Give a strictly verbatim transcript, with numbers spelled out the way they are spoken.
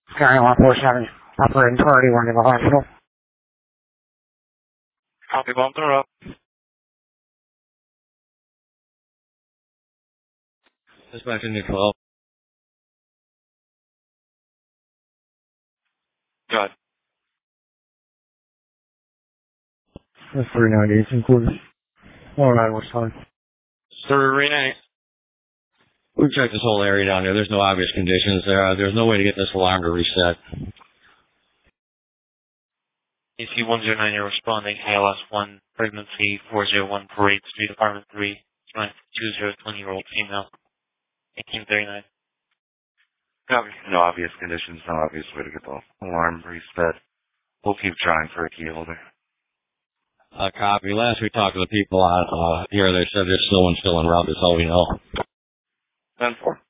Sky one four seven, operating priority one to the hospital. Copy, bump her up. Dispatch in twelve. Good. That's three ninety, it's included. All right, what's time? Three night. We've checked this whole area down there. There's no obvious conditions. There, uh, there's no way to get this alarm to reset. A C one zero nine, you're responding. A L S one, pregnancy four zero one, Parade Street, apartment three, two zero, twenty-year-old female, eighteen thirty-nine. Copy. No obvious conditions, no obvious way to get the alarm reset. We'll keep trying for a key holder. Uh, copy. Last we talked to the people out uh, here, they said there's no one still en route. That's all we know. ten four.